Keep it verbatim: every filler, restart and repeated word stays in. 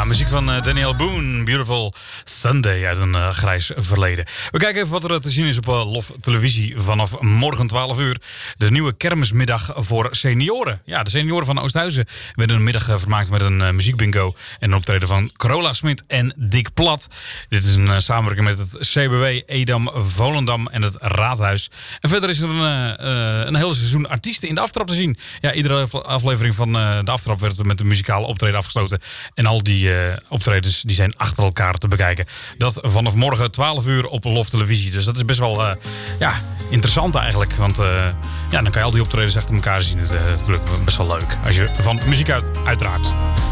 Ja, muziek van uh, Daniel Boone, Beautiful Sunday uit een uh, grijs verleden. We kijken even wat er te zien is op uh, Lof Televisie vanaf morgen twaalf uur. De nieuwe kermismiddag voor senioren. Ja, de senioren van Oosthuizen werden een middag uh, vermaakt met een uh, muziekbingo en een optreden van Carola Smit en Dick Plat. Dit is een uh, samenwerking met het C B W, Edam, Volendam en het Raadhuis. En verder is er een, uh, een hele seizoen artiesten in de aftrap te zien. Ja, iedere aflevering van uh, de aftrap werd met een muzikale optreden afgesloten. En al die uh, optredens die zijn achter elkaar te bekijken. Dat vanaf morgen twaalf uur op Lof Televisie. Dus dat is best wel uh, ja, interessant eigenlijk. Want uh, ja, dan kan je al die optredens achter elkaar zien. Dat is uh, natuurlijk best wel leuk. Als je van muziek uit, uiteraard.